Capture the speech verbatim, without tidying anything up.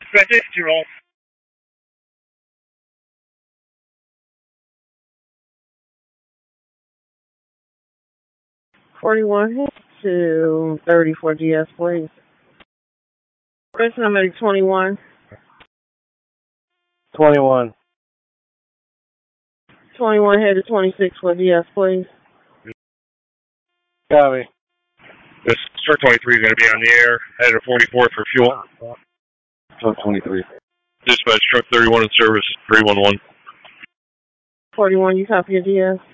That's it, Jerome. forty-one to thirty-four D S, please. First number twenty-one. twenty-one. twenty-one headed twenty-six for D S, please. Copy. This truck twenty-three is going to be on the air, headed to forty-fourth for fuel. Truck twenty-three. Dispatch truck thirty-one in service, three one one. forty-one, you copy your D S?